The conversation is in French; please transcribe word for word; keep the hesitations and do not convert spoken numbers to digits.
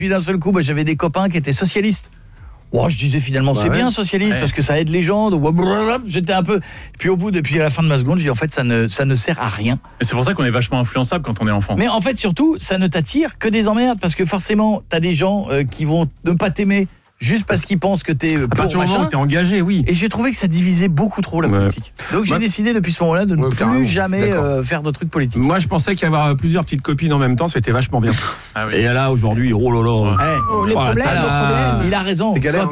Puis d'un seul coup, bah, j'avais des copains qui étaient socialistes. Oh, je disais finalement, bah c'est ouais. bien socialiste ouais. parce que ça aide les gens. Donc, j'étais un peu. Puis au bout, depuis à la fin de ma seconde, je dis en fait, ça ne, ça ne sert à rien. Et c'est pour ça qu'on est vachement influençable quand on est enfant. Mais en fait, surtout, ça ne t'attire que des emmerdes parce que forcément, t'as des gens euh, qui vont ne pas t'aimer. Juste parce qu'ils pensent que t'es pour à partir du moment où t'es engagé, oui. Et j'ai trouvé que ça divisait beaucoup trop la ouais. politique. Donc j'ai ouais. décidé depuis ce moment-là de ne ouais, plus jamais euh, faire de trucs politiques. Moi, je pensais qu'avoir plusieurs petites copines en même temps, c'était vachement bien. Ah oui. Et là, aujourd'hui, oh là là. Ouais. Oh, les, oh, problèmes, les problèmes. Il a raison.